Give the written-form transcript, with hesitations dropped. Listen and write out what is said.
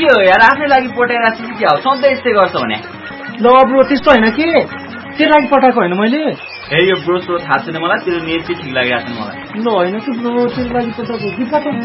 के हो यार आफ्नै लागि पठाइरहेको छु क्या हो सधैँ यस्तै गर्छ भने ल ब्रो त्यस्तो होइन के तेरो लागि पठाएको होइन मैले ए यो ब्रो थाहा छैन मलाई तेरो नेट चाहिँ ठिक लागिरहेको छ मलाई ल होइन कि ब्रो तेरो लागि पठाएको